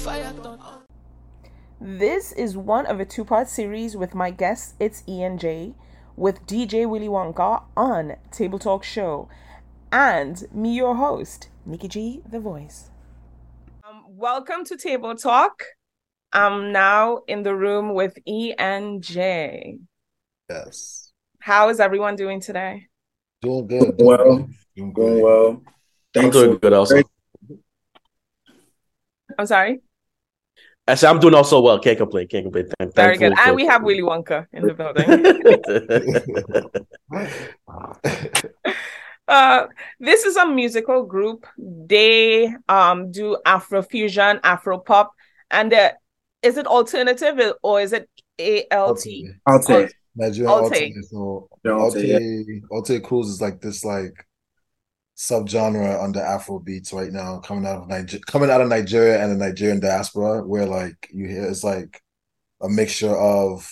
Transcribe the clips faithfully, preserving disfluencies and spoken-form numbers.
This is one of a two-part series with my guest, it's Ian J, with D J Willy Wonka on Table Talk Show, and me, your host, Nikki G, the voice. Um, welcome to Table Talk. I'm now in the room with E N J. Yes. How is everyone doing today? Doing good. Doing well. Doing good. well. I'm doing good also. I'm sorry? I said I'm doing also well. Can't complain. Can't complain. Thank, Very good. for, and we have Willy Wonka in the building. uh, this is a musical group. They um do Afrofusion, Afropop, and uh, is it alternative or is it A L T? Alte. Nigerian Alte. So Alte, Alte Cruz is like this like subgenre under Afro beats right now, coming out of Niger- coming out of Nigeria and the Nigerian diaspora, where like you hear it's like a mixture of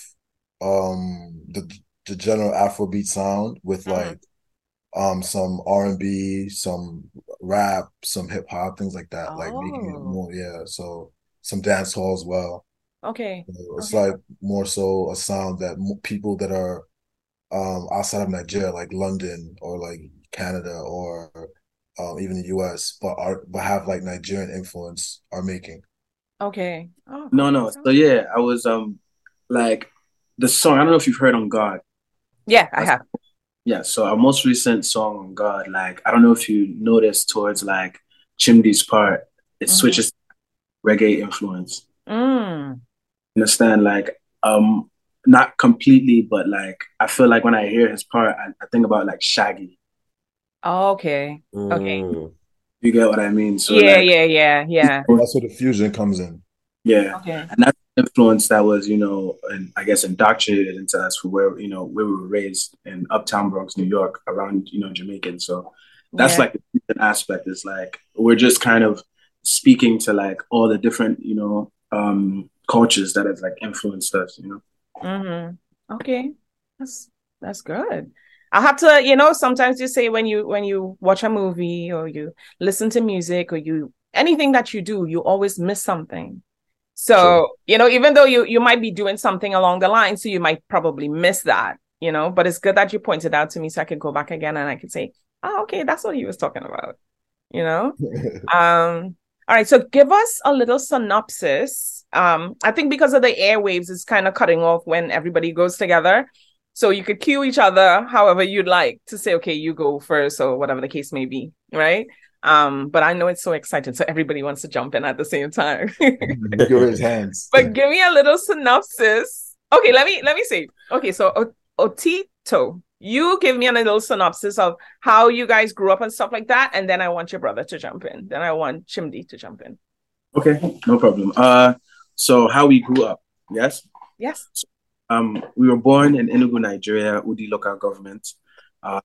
um the the general Afrobeat sound with like mm-hmm. um some R and B, some rap, some hip hop, things like that, oh. like making it more yeah. So some dance hall as well. Okay, so it's okay. like more so a sound that people that are um outside of Nigeria, like London or like Canada or um, even the U S, but are but have like Nigerian influence are making. Okay. Oh, no, no. So yeah, I was um like the song. I don't know if you've heard On God. Yeah, I have. Yeah. So our most recent song On God, like I don't know if you noticed towards like Chimdi's part, it mm-hmm. switches reggae influence. Mm. Understand? Like um not completely, but like I feel like when I hear his part, I, I think about like Shaggy. Oh, okay. Okay. Mm. You get what I mean? So yeah, like, yeah, yeah, yeah. That's where the fusion comes in. Yeah. Okay. And that's the influence that was, you know, and I guess indoctrinated into us for where, you know, where we were raised in Uptown Bronx, New York, around, you know, Jamaican. So that's yeah. like the fusion aspect is like we're just kind of speaking to like all the different, you know, um cultures that have like influenced us, you know. Mm-hmm. Okay. That's that's good. I have to, you know, sometimes you say when you when you watch a movie or you listen to music or you anything that you do, you always miss something. So, sure. you know, even though you you might be doing something along the line, so you might probably miss that, you know, but it's good that you pointed out to me so I could go back again and I could say, oh, okay, that's what he was talking about, you know. um, all right, so give us a little synopsis. Um, I think because of the airwaves, it's kind of cutting off when everybody goes together. So you could cue each other however you'd like to say, okay, you go first or whatever the case may be, right? Um, but I know it's so exciting, so everybody wants to jump in at the same time. Give his hands. But give me a little synopsis. Okay, let me let me see. Okay, so o- Otito, you give me a little synopsis of how you guys grew up and stuff like that, and then I want your brother to jump in. Then I want Chimdi to jump in. Okay, no problem. Uh, so how we grew up? Yes. Yes. So, um, we were born in Enugu, Nigeria, Udi local government, uh,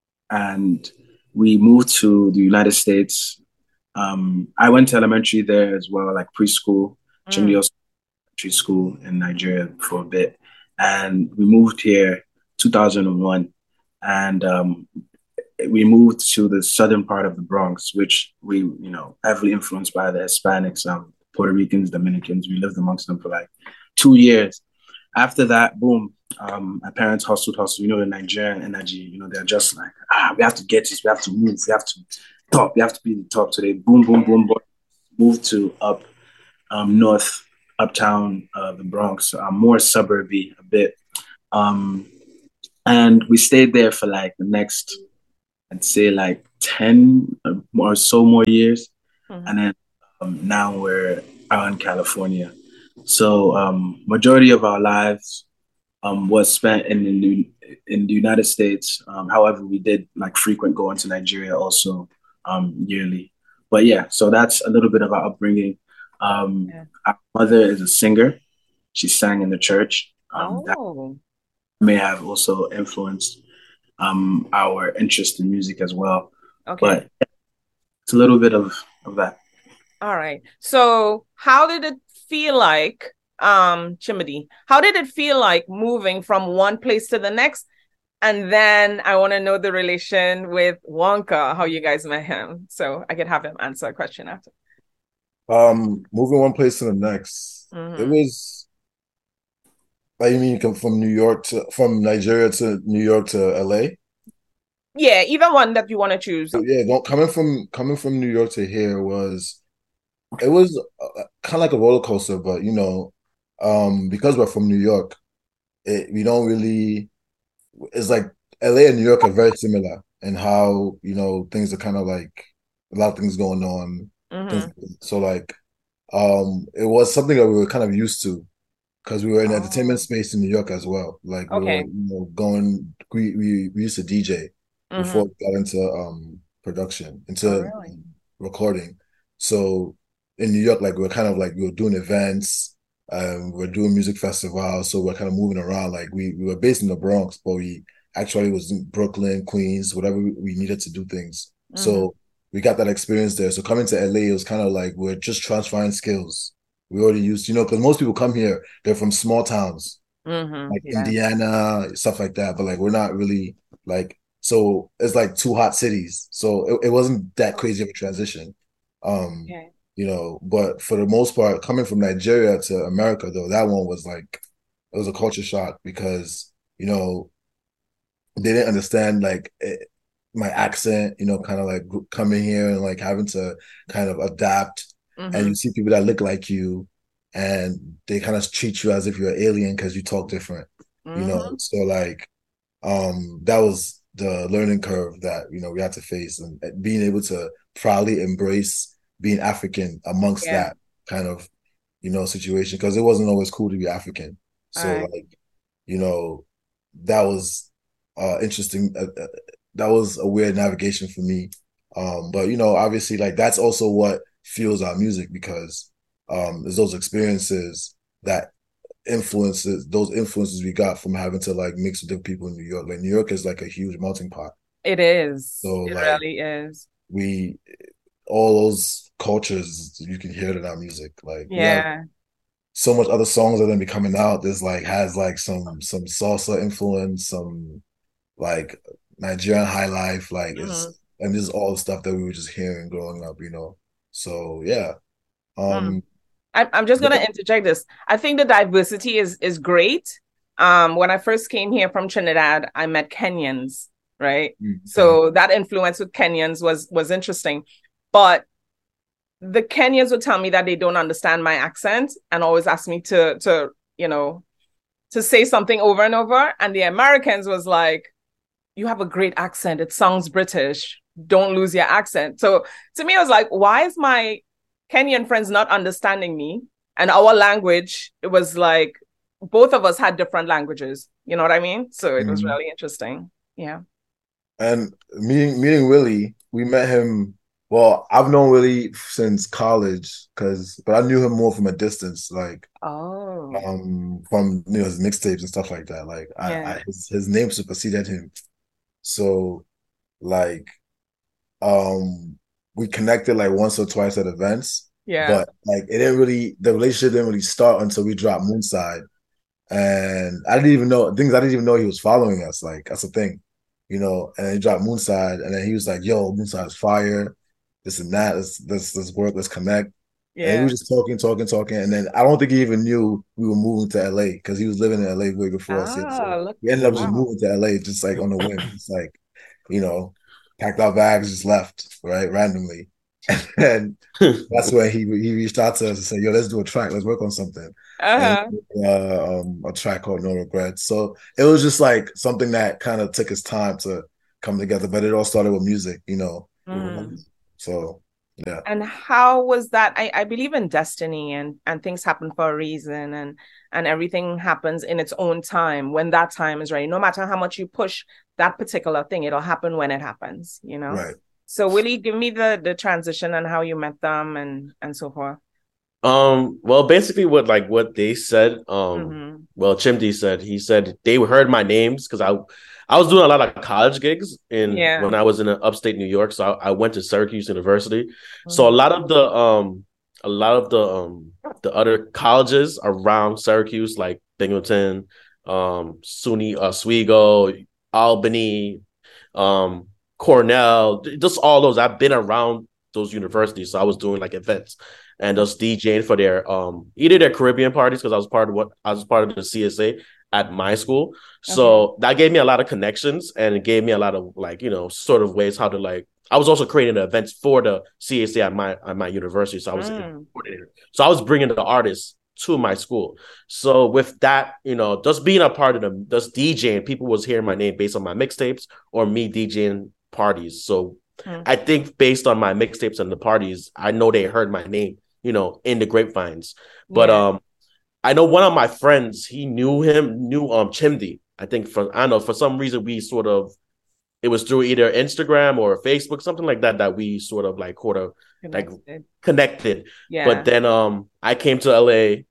and we moved to the United States. Um, I went to elementary there as well, like preschool. Mm. Chimdi also elementary school in Nigeria for a bit, and we moved here two thousand one, and um, we moved to the southern part of the Bronx, which we, you know, heavily influenced by the Hispanics, um, Puerto Ricans, Dominicans. We lived amongst them for like two years. After that, boom, um, my parents hustled, hustled. You know, the Nigerian energy, you know, they're just like, ah, we have to get this, we have to move, we have to top, we have to be the top. So they boom, boom, boom, boom, moved to up um, north, uptown, uh, the Bronx, uh, more suburby a bit. Um, and we stayed there for like the next, I'd say like ten or so more years. Mm-hmm. And then um, now we're out in California. So um, majority of our lives um, was spent in the, in the United States. Um, however, we did like frequent going to Nigeria also um, yearly. But yeah, so that's a little bit of our upbringing. Um, yeah. Our mother is a singer. She sang in the church. Um, oh. That may have also influenced um, our interest in music as well. Okay. But yeah, it's a little bit of, of that. All right. So how did it feel like, um, Chimdi, how did it feel like moving from one place to the next? And then I want to know the relation with Wonka, how you guys met him. So I could have him answer a question after. Um, moving one place to the next. It Mm-hmm. was like you mean you come from New York to from Nigeria to New York to L A? Yeah, either one that you want to choose. Yeah, don't coming from coming from New York to here was it was uh, kind of like a roller coaster, but you know, um, because we're from New York, it, we don't really. It's like L A and New York are very similar in how you know things are kind of like a lot of things going on. Things Mm-hmm. so like um, it was something that we were kind of used to because we were in the entertainment Oh, space in New York as well. Like we were, okay. you know, going. We we, we used to D J before Mm-hmm. we got into um production, Oh, into really? recording. So in New York, like we are kind of like we were doing events, um, we are doing music festivals, so we are kind of moving around. Like we we were based in the Bronx, but we actually was in Brooklyn, Queens, whatever we, we needed to do things. Mm-hmm. So we got that experience there. So coming to L A, it was kind of like we're just transferring skills. We already used, you know, because most people come here, they're from small towns Mm-hmm. like Yeah. Indiana, stuff like that. But like we're not really like so it's like two hot cities. So it, it wasn't that crazy of a transition. Um, Okay. you know, but for the most part, coming from Nigeria to America though, that one was like it was a culture shock because, you know, they didn't understand like it, my accent, you know, kind of like coming here and like having to kind of adapt. And Mm-hmm. you see people that look like you and they kind of treat you as if you're an alien because you talk different, you know. Mm-hmm. So like um that was the learning curve that, you know, we had to face and being able to proudly embrace being African amongst Yeah. that kind of, you know, situation because it wasn't always cool to be African. All So right. like, you know, that was uh interesting. Uh, uh, that was a weird navigation for me. Um, but you know, obviously, like that's also what fuels our music because um, there's those experiences that influences those influences we got from having to like mix with different people in New York. Like New York is like a huge melting pot. It is. So It like really is. we all those cultures you can hear it in our music. Like we have Yeah. so much other songs that are gonna be coming out. There's like has like some some salsa influence, some like Nigerian high life, like Mm-hmm. it's and this is all the stuff that we were just hearing growing up, you know. So yeah. Um I'm I'm just gonna interject this. I think the diversity is is great. Um, when I first came here from Trinidad, I met Kenyans, right? okay. So that influence with Kenyans was was interesting. But the Kenyans would tell me that they don't understand my accent and always ask me to to, you know, to say something over and over. And the Americans was like, you have a great accent. It sounds British. Don't lose your accent. So to me, it was like, why is my Kenyan friends not understanding me? And our language, it was like both of us had different languages. You know what I mean? So it was Mhm. really interesting. Yeah. And meeting meeting Willie, we met him. Well, I've known Willie since college, because but I knew him more from a distance, like Oh, um from you know his mixtapes and stuff like that. Like I, yeah. I his, his name superseded him. So like um we connected like once or twice at events, Yeah. but like it didn't really the relationship didn't really start until we dropped Moonside. And I didn't even know things I didn't even know he was following us. Like that's the thing, you know. And then he dropped Moonside, and then he was like, "Yo, Moonside's fire, this and that. Let's let's let's work, let's connect." And we were Yeah. just talking, talking, talking, and then I don't think he even knew we were moving to L A because he was living in L A way before us. Yet. Ah, So look. we ended up just Wow. moving to L A just like on a whim, just like you know, packed our bags, just left right randomly, and that's when he he reached out to us and said, "Yo, let's do a track. Let's work on something." And Uh-huh. uh, um, a track called No Regrets. So it was just like something that kind of took its time to come together, but it all started with music, you know. Mm. So yeah. And how was that? I, I believe in destiny and and things happen for a reason and and everything happens in its own time when that time is ready. No matter how much you push that particular thing, it'll happen when it happens, you know? Right. So Willie, give me the the transition and how you met them and and so forth. Um, well, basically what like what they said, um, Mm-hmm. well, Chimdi said he said they heard my names because I I was doing a lot of college gigs in Yeah. when I was in upstate New York. So I, I went to Syracuse University. So a Mm-hmm. lot of the um a lot of the um the other colleges around Syracuse, like Binghamton, um, SUNY Oswego, Albany, um, Cornell, just all those. I've been around those universities. So I was doing like events and just DJing for their um either their Caribbean parties, because I was part of what I was part of the C S A at my school. So okay. that gave me a lot of connections, and it gave me a lot of like, you know, sort of ways how to like, I was also creating the events for the C S A at my at my university. So I was mm. so I was bringing the artists to my school. So with that, you know, just being a part of them, just DJing, people was hearing my name based on my mixtapes or me DJing parties. So mm. I think based on my mixtapes and the parties, I know they heard my name, you know, in the grapevines. But yeah. um, I know one of my friends, he knew him, knew um Chimdi. I think for I don't know, for some reason we sort of, it was through either Instagram or Facebook, something like that, that we sort of like sort of connected. like connected. Yeah. But then um I came to L A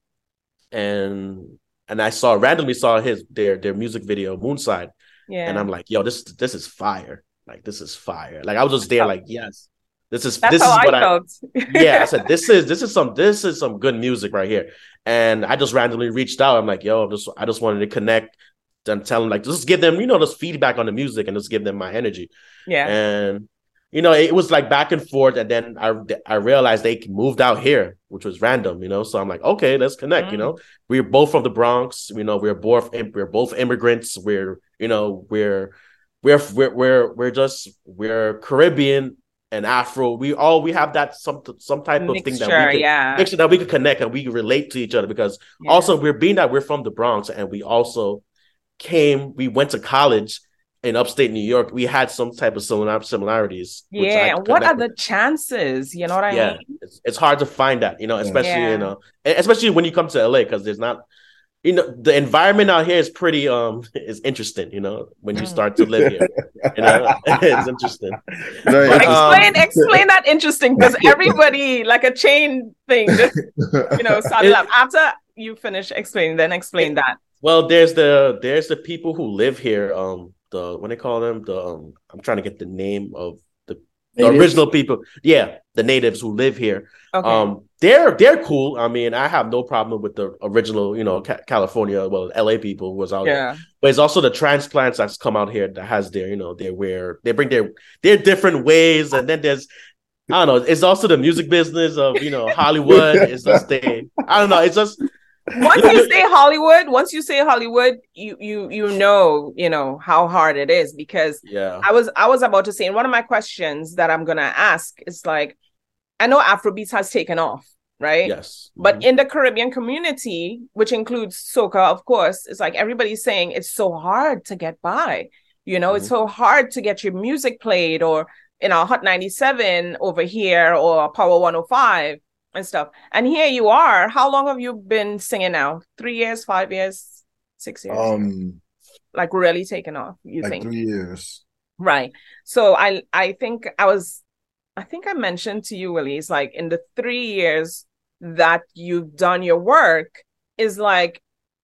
and and I saw randomly saw his their their music video Moonside. Yeah. And I'm like, yo, this this is fire. Like this is fire. Like I was just there like, yes. This is That's this how is what I felt. I Yeah, I said this is this is some this is some good music right here. And I just randomly reached out. I'm like, yo, I'm just I just wanted to connect and tell them like just give them, you know, just feedback on the music and just give them my energy. Yeah. And you know, it was like back and forth, and then I I realized they moved out here, which was random, you know. So I'm like, okay, let's connect. Mm. You know, we're both from the Bronx. You know, we're both we're both immigrants. We're you know we're we're we're we're we're just we're Caribbean and Afro. We all we have that some some type of mixture, thing that we can yeah. mixture that we can connect and we can relate to each other, because yeah. also we're being that we're from the Bronx, and we also came we went to college in upstate New York. We had some type of similar similarities. Yeah. What are the chances? You know what I yeah. mean? It's, it's hard to find that, you know, especially, yeah. you know, especially when you come to L A, because there's not, you know, the environment out here is pretty, um, is interesting, you know, when you start to live here, you know, it's interesting. Very but, interesting. Explain, explain that interesting, because everybody, like a chain thing, just, you know, started up. After you finish explaining, then explain that. Well, there's the, there's the people who live here, um, the what they call them the um, I'm trying to get the name of the, the original people. Yeah, the natives who live here. Okay. Um, they're they're cool. I mean, I have no problem with the original, you know, Ca- California, well, L A people who was out yeah. there. But it's also the transplants that's come out here that has their, you know, their where they bring their their different ways, and then there's I don't know. It's also the music business of, you know, Hollywood. It's just they. I don't know. It's just. Once you say Hollywood, once you say Hollywood, you you you know, you know how hard it is, because yeah. I was I was about to say, in one of my questions that I'm gonna ask is like, I know Afrobeats has taken off, right? Yes. But mm-hmm. in the Caribbean community, which includes soca, of course, it's like everybody's saying it's so hard to get by. You know, mm-hmm. it's so hard to get your music played, or you know, Hot ninety-seven over here, or Power one oh five. And stuff. And here you are. How long have you been singing now? Three years, five years, six years? Um, like really taking off, you like think? Three years. Right. So I I think I was, I think I mentioned to you, Willie, it's like in the three years that you've done your work, is like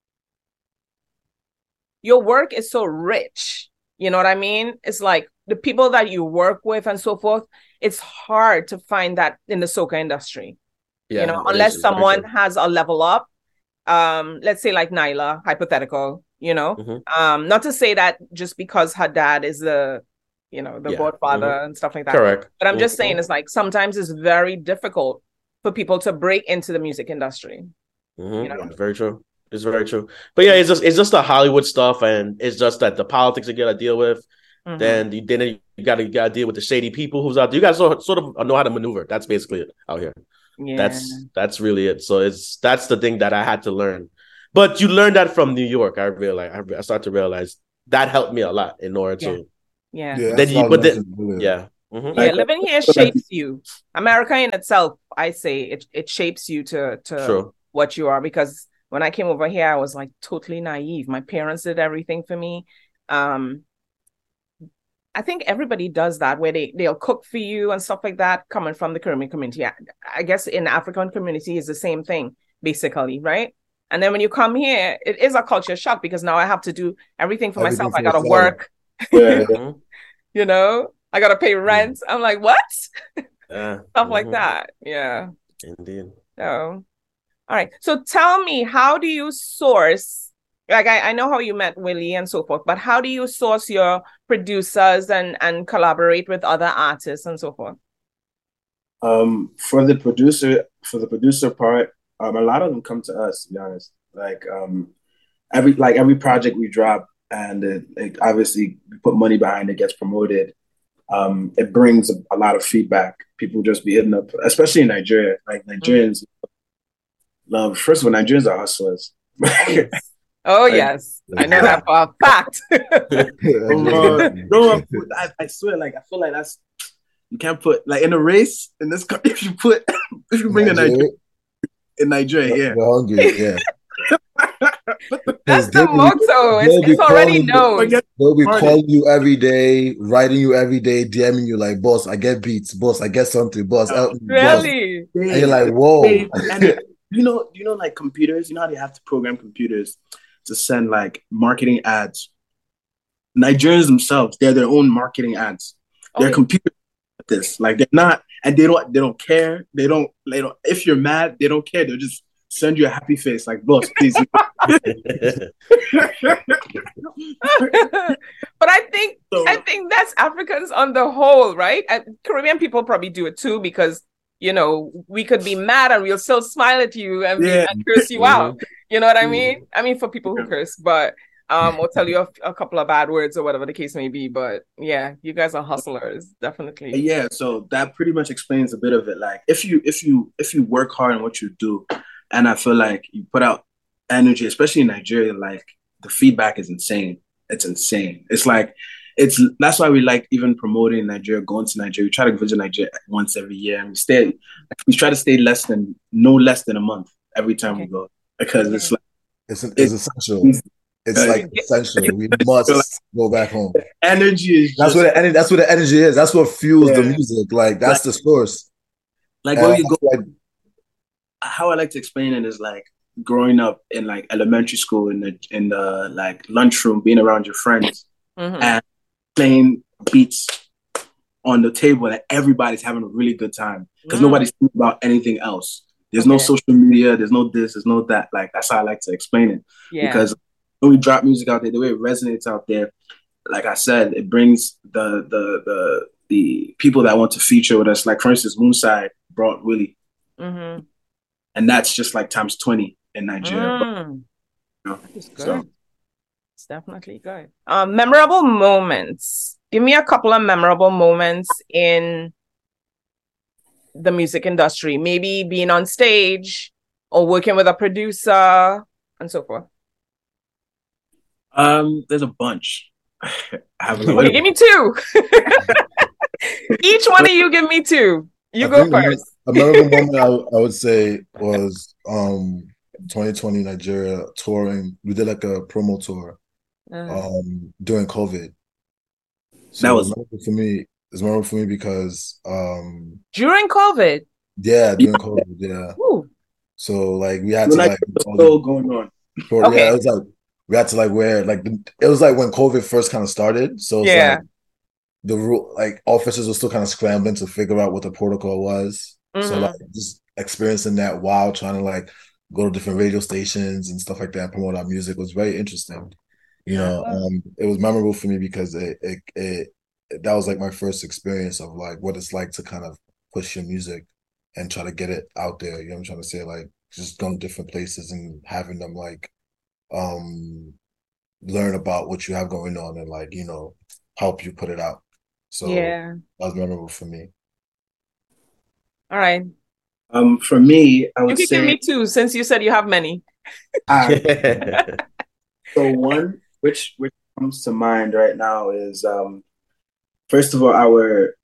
your work is so rich. You know what I mean? It's like the people that you work with and so forth, it's hard to find that in the soca industry. Yeah, you know, unless someone has a level up, um, let's say like Nyla, hypothetical, you know, mm-hmm. um, not to say that just because her dad is the, you know, the yeah. godfather mm-hmm. and stuff like that. Correct. But I'm mm-hmm. just saying, it's like sometimes it's very difficult for people to break into the music industry. Mm-hmm. You know? Yeah, very true. It's very true. But yeah, it's just it's just the Hollywood stuff, and it's just that the politics you gotta deal with. Mm-hmm. Then you then you gotta you gotta deal with the shady people who's out there. You gotta sort, sort of know how to maneuver. That's basically it out here. Yeah. That's that's really it. So it's that's the thing that I had to learn. But you learn that from New York. I realize I, I started to realize that helped me a lot in order yeah. to. Yeah. yeah then you, but then, yeah. Mm-hmm. Yeah, living here shapes you. America in itself, I say it it shapes you to to True. what you are. Because when I came over here, I was like totally naive. My parents did everything for me. Um, I think everybody does that, where they, they'll cook for you and stuff like that, coming from the Caribbean community. I, I guess in the African community is the same thing, basically, right? And then when you come here, it is a culture shock, because now I have to do everything for everything myself. For I got to work, yeah. you know, I got to pay rent. I'm like, what? Uh, stuff mm-hmm. like that. Yeah. Indeed. So, all right. So tell me, how do you source? Like, I, I know how you met Willie and so forth, but how do you source your producers and, and collaborate with other artists and so forth? Um, for the producer, for the producer part, um, a lot of them come to us. To be honest, like um, every like every project we drop, and it, it obviously we put money behind it, gets promoted. Um, it brings a, a lot of feedback. People just be hitting up, especially in Nigeria. Like Nigerians mm. love. First of all, Nigerians are hustlers. Oh like, yes, I know that for a fact. uh, no, I, I swear, like I feel like that's you can't put like in a race in this country. If you put if you bring Nigeria? a Nigeria in Nigeria, yeah, we're hungry, yeah. That's the motto. It's, it's already known. They'll be calling you every day, writing you every day, DMing you like, boss, I get beats, boss, I get something, boss. Oh, help me, really? Boss. And you're like, whoa. And you know, you know, like computers, you know how they have to program computers to send like marketing ads. Nigerians themselves, they're their own marketing ads. Oh, they're yeah. computers like this. Like they're not, and they don't they don't care. They don't they don't if you're mad, they don't care. They'll just send you a happy face, like boss, please. But I think so, I think that's Africans on the whole, right? And Caribbean people probably do it too, because you know we could be mad and we'll still smile at you and, yeah. and curse you out. You know what I mean? I mean for people who curse, but um, or tell you a, a couple of bad words or whatever the case may be. But yeah, you guys are hustlers, definitely. Yeah, so that pretty much explains a bit of it. Like if you if you if you work hard in what you do. And I feel like you put out energy, especially in Nigeria, like the feedback is insane. It's insane. It's like, it's that's why we like even promoting Nigeria, going to Nigeria. We try to visit Nigeria once every year. And we stay, we try to stay less than, no less than a month every time okay. we go. Because okay. it's like, it's, it's, it's essential. It's uh, like essential. We must like, go back home. Energy is that's just, what the energy, that's what the energy is. That's what fuels yeah. the music. Like that's like, the source. Like when you go, like, how I like to explain it is like growing up in like elementary school in the in the like lunchroom, being around your friends mm-hmm. and playing beats on the table, and everybody's having a really good time because mm. nobody's thinking about anything else. There's okay. no social media, there's no this, there's no that. Like that's how I like to explain it. Yeah. Because when we drop music out there, the way it resonates out there, like I said, it brings the the the the people that want to feature with us. Like for instance, Moonside brought Willie. Mm-hmm. And that's just like times twenty in Nigeria. Mm. You know, it's good. So. It's definitely good. Um, memorable moments. Give me a couple of memorable moments in the music industry. Maybe being on stage or working with a producer and so forth. Um, there's a bunch. I have a okay, give me two. Each one of you give me two. You I go first. A memorable moment I, I would say was um twenty twenty Nigeria touring. We did like a promo tour uh, um during COVID. So that was memorable for me. It's memorable for me because um during COVID. Yeah, during COVID. Yeah. Ooh. So like we had We're to like, like still going on. For, okay. Yeah, it was like we had to like wear like the, it was like when COVID first kind of started. So it's yeah. like the rule like officers were still kind of scrambling to figure out what the protocol was. Mm-hmm. So like just experiencing that while trying to like go to different radio stations and stuff like that and promote our music was very interesting. You know, um, it was memorable for me because it, it it that was like my first experience of like what it's like to kind of push your music and try to get it out there. You know what I'm trying to say? Like just going to different places and having them like um learn about what you have going on and like, you know, help you put it out. So yeah, that was memorable for me. All right. Um, for me, I would you can say give me two since you said you have many. I, so one, which which comes to mind right now is um, first of all, our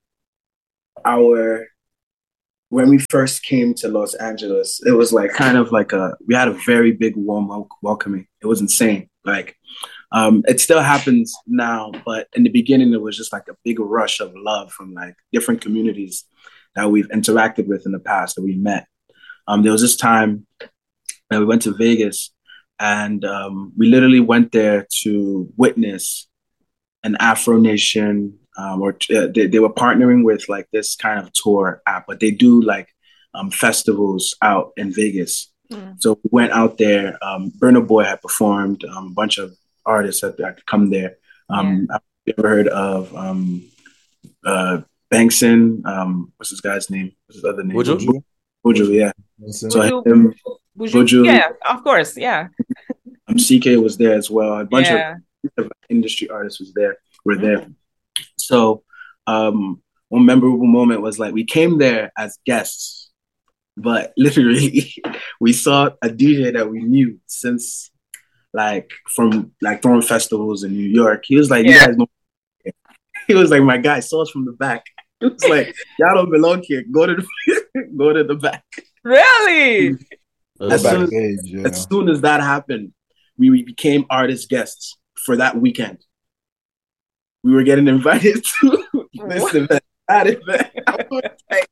our when we first came to Los Angeles, it was like kind of like a we had a very big warm welcoming. It was insane. Like um, it still happens now, but in the beginning, it was just like a big rush of love from like different communities that we've interacted with in the past, that we met. Um, there was this time that we went to Vegas and um, we literally went there to witness an Afro Nation, um, or uh, they, they were partnering with like this kind of tour app, but they do like um, festivals out in Vegas. Mm. So we went out there. Um, Burna Boy had performed, um, a bunch of artists had, had come there. Um, yeah. I've ever heard of um, uh, Bankson, um, what's this guy's name? What's his other name? Buju? Buju, yeah. So Buju, him, Buju, Buju, yeah, of course, yeah, um, C K was there as well. A bunch yeah. of industry artists was there. Were there. Mm. So um, one memorable moment was like we came there as guests, but literally we saw a D J that we knew since like from like throwing festivals in New York. He was like, Yeah. "You guys know." He was like, "My guy saw us from the back." He was like, "Y'all don't belong here. Go to the go to the back." Really? As soon as, Backstage, yeah. as soon as that happened, we, we became artist guests for that weekend. We were getting invited to this What? event, that event. I was like,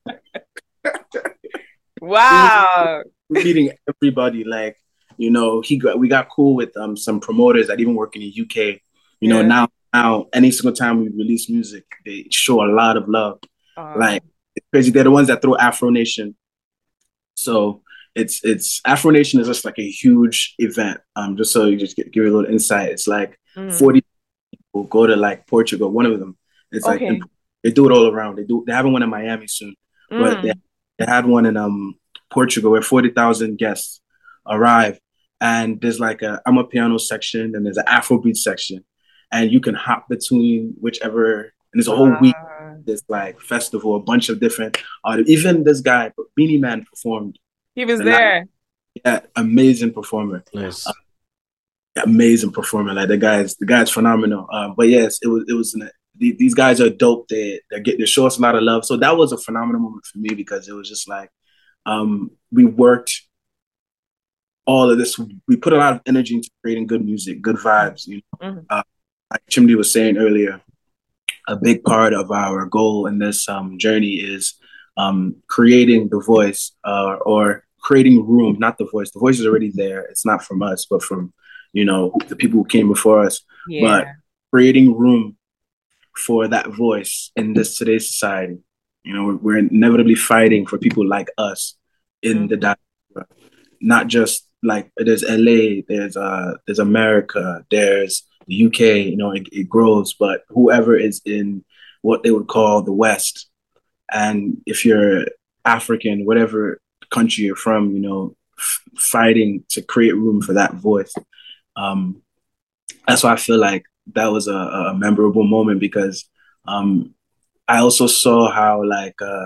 Wow. we're meeting everybody. Like, you know, he got we got cool with um some promoters that even work in the U K. You know, Yeah. now now any single time we release music, they show a lot of love. Uh, Like it's crazy. They're the ones that throw Afro Nation. So it's it's Afro Nation is just like a huge event. Um, just so you just get, give you a little insight. It's like mm. forty people go to like Portugal. One of them. It's like Okay. they do it all around. They do. They have one in Miami soon, but Mm. they, they had one in um Portugal where forty thousand guests arrive, and there's like a I'm a piano section and there's an Afrobeat section, and you can hop between whichever. And there's a whole week. Uh, This like festival, a bunch of different artists. Even this guy, Beanie Man, performed. he was And that- there. Yeah, amazing performer. Nice. Uh, amazing performer. Like the guy's the guy's phenomenal. Uh, but yes, it was it was an, the, these guys are dope. They they get they show us a lot of love. So that was a phenomenal moment for me because it was just like um, we worked all of this. We put a lot of energy into creating good music, good vibes. You know, Mhm. uh, like Chimney was saying earlier, a big part of our goal in this um, journey is um, creating the voice uh, or creating room, not the voice. The voice is already there. It's not from us, but from, you know, the people who came before us. Yeah. But creating room for that voice in this today's society. You know, we're, we're inevitably fighting for people like us in Mhm. the diaspora, not just like there's L A, there's uh, there's America, there's the U K. You know, it, it grows, but whoever is in what they would call the West, and if you're African, whatever country you're from, you know, f- fighting to create room for that voice. Um, that's why I feel like that was a, a memorable moment because um, I also saw how like uh,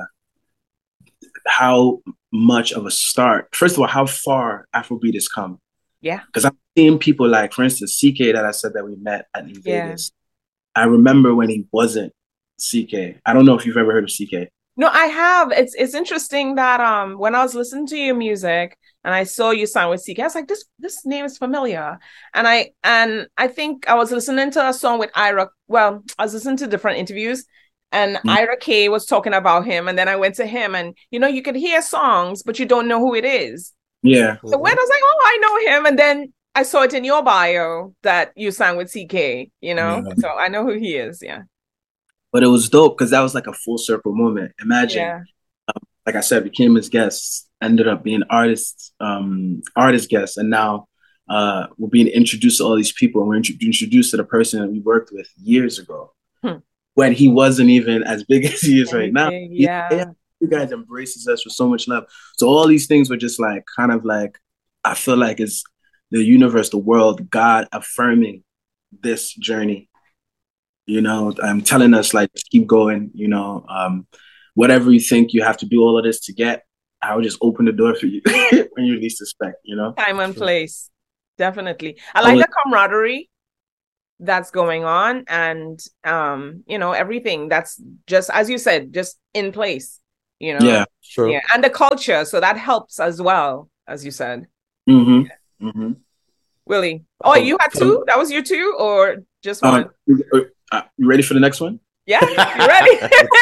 how much of a start. First of all, how far Afrobeat has come. Yeah. Because I'm seeing people like, for instance, C K that I said that we met at New Yeah. Vegas. I remember when he wasn't C K. I don't know if you've ever heard of C K. No, I have. It's it's interesting that um when I was listening to your music and I saw you sign with C K, I was like, this this name is familiar. And I and I think I was listening to a song with Ira. Well, I was listening to different interviews, and Mm. Ira K was talking about him, and then I went to him, and you know, you could hear songs, but you don't know who it is. Yeah. So when I was like, oh, I know him, and then I saw it in your bio that you sang with C K, you know, Yeah. so I know who he is. Yeah. But it was dope because that was like a full circle moment. Imagine, Yeah. like I said, became his guests, ended up being artists, um, artist guests, and now uh, we're being introduced to all these people, and we're int- introduced to the person that we worked with years ago, Hmm. when he wasn't even as big as he is right now. Anything, He- yeah. you guys embraces us with so much love. So all these things were just like kind of like I feel like it's the universe, the world, God affirming this journey. You know, I'm telling us like just keep going. You know, um, whatever you think you have to do all of this to get, I will just open the door for you when you least expect. You know, Time and Sure. place. Definitely. I like was- the camaraderie that's going on and um, you know, everything that's just as you said, just in place, you know. yeah. Sure. Yeah. And the culture. So that helps as well, as you said. Mm-hmm. Mm-hmm. Willie. Oh, Um, you had two? That was your two or just one? Um, uh, you ready for the next one? Yeah, you ready?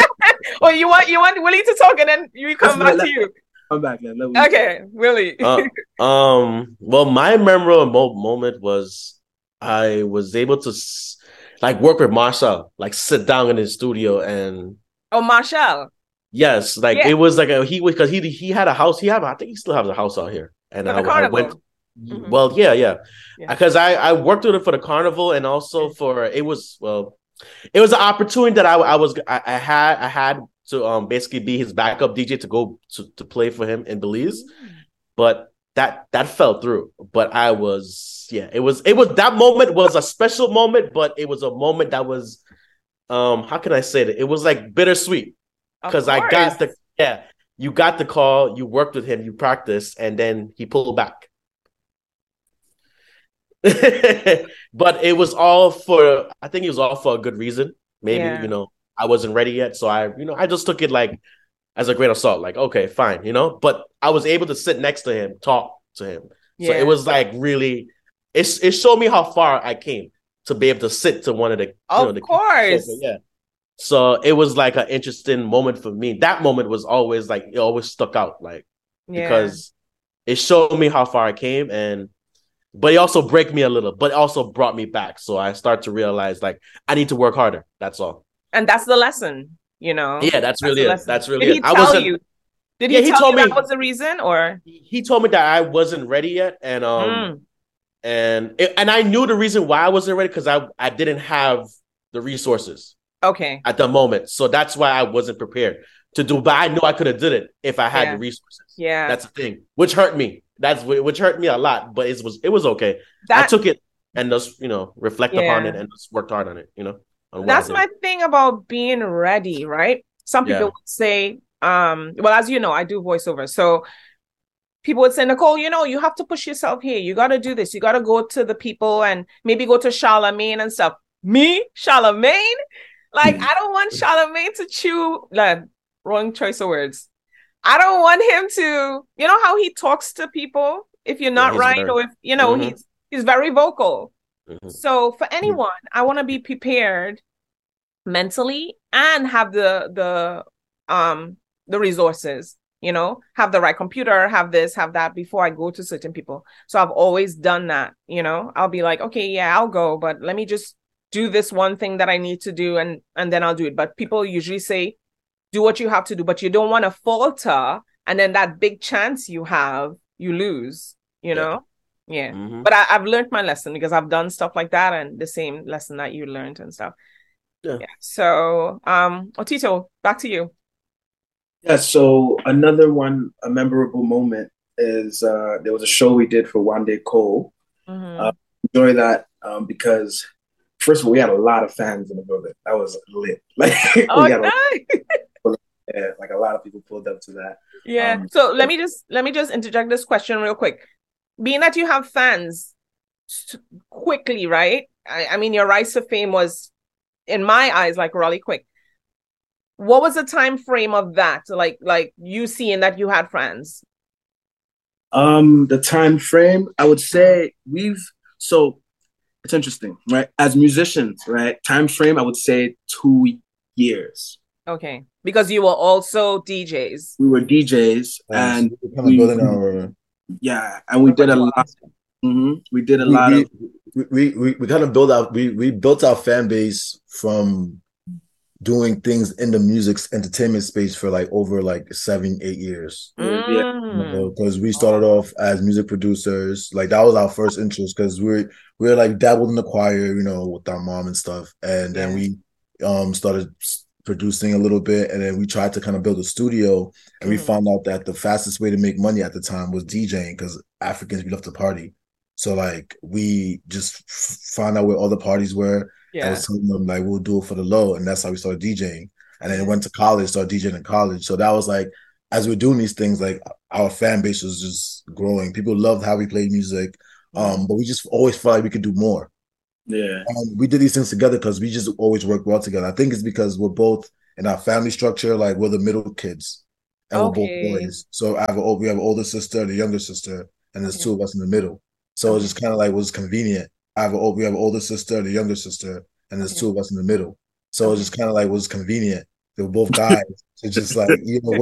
Or you want you want Willie to talk and then you come Let's- back to you. Come back, man. Let me- Okay, Willie. Uh, um. Well, my memorable mo- moment was I was able to s- like work with Marshall, like sit down in his studio, and Oh, Marshall. yes, like Yeah. it was like a he because he he had a house. He had I think he still has a house out here, and For the I, I carnival. went. Mhm. Well, yeah, yeah, Yeah. because I I worked with it for the carnival and also for it was well, it was an opportunity that I I was I, I had I had to um basically be his backup D J to go to, to play for him in Belize. But that that fell through. But I was yeah, it was it was that moment was a special moment, but it was a moment that was um how can I say that? It was like bittersweet because I got the yeah, you got the call, you worked with him, you practiced, and then he pulled back. But it was all for I think it was all for a good reason. Maybe, yeah. you know, I wasn't ready yet. So I, you know, I just took it like as a grain of salt, like, okay, fine, you know, but I was able to sit next to him, talk to him. Yeah. So it was like really, it, it showed me how far I came to be able to sit to one of the, of you know, the course. Sofa. Yeah. So it was like an interesting moment for me. That moment was always like, it always stuck out, like, yeah. because it showed me how far I came and, but it also broke me a little, but it also brought me back. So I start to realize like, I need to work harder. That's all. And that's the lesson, you know? Yeah, that's, that's really it. That's really Did he it. Tell I wasn't, you? Did he yeah, he tell told you me that was the reason or? He told me that I wasn't ready yet. And, um, mm. and, it, and I knew the reason why I wasn't ready because I, I didn't have the resources. Okay. At the moment. So that's why I wasn't prepared to do, but I knew I could have did it if I had yeah. the resources. Yeah. That's the thing, which hurt me. That's which hurt me a lot, but it was, it was okay. That, I took it and just, you know, reflect yeah. upon it and just worked hard on it, you know? That's my thing about being ready, right? Some people yeah. would say, um, well, as you know, I do voiceover. So people would say, Nicole, you know, you have to push yourself here. You got to do this. You got to go to the people and maybe go to Charlamagne and stuff. Me? Charlamagne? Like, I don't want Charlamagne to chew, like, wrong choice of words. I don't want him to, you know how he talks to people if you're not yeah, right very, or if, you know, mm-hmm. he's he's very vocal. Mm-hmm. So for anyone, I want to be prepared mentally and have the, the, um, the resources, you know, have the right computer, have this, have that before I go to certain people. So I've always done that, you know, I'll be like, okay, yeah, I'll go, but let me just do this one thing that I need to do and, and then I'll do it. But people usually say, do what you have to do, but you don't want to falter. And then that big chance you have, you lose, you know? Yeah. yeah. Mm-hmm. But I, I've learned my lesson because I've done stuff like that and the same lesson that you learned and stuff. Yeah. yeah. So, um, Otito, back to you. Yeah. So another one, a memorable moment is uh, there was a show we did for One Day Cole. Mm-hmm. Uh, enjoy that um, because first of all, we had a lot of fans in the building. That was lit. Like, oh, we had nice. a, yeah, like a lot of people pulled up to that. Yeah. Um, so let me just let me just interject this question real quick. Being that you have fans quickly, right? I, I mean, your rise to fame was, in my eyes, like really quick. What was the time frame of that? Like, like you seeing that you had fans? Um, the time frame, I would say we've so. It's interesting, right? As musicians, right? Time frame, I would say two years. Okay. Because you were also D Js. We were D Js. And, and we, we building our... yeah, and we did a lot. Mm-hmm. We did a we, lot we, of... We, we, we, we kind of built out, we, we built our fan base from doing things in the music entertainment space for like over like seven, eight years. Mm. Yeah. Because we started off as music producers. Like that was our first interest because we were, we were like dabbled in the choir, you know, with our mom and stuff. And then yeah. we um started producing a little bit and then we tried to kind of build a studio and mm. we found out that the fastest way to make money at the time was DJing because Africans, we love to party. So like we just f- found out where all the parties were. Yeah. I was telling them like we'll do it for the low, and that's how we started DJing. And then went to college, started DJing in college. So that was like, as we're doing these things, like our fan base was just growing. People loved how we played music, um, but we just always felt like we could do more. Yeah, and we did these things together because we just always worked well together. I think it's because we're both in our family structure, like we're the middle kids, and okay. we're both boys. So I have a, we have an older sister and a younger sister, and there's okay. two of us in the middle. So okay. it's just kind of like was convenient. I have a, we have an older sister and a younger sister, and there's two of us in the middle. So it's just kind of like was convenient. They were both guys. It's just like, you know,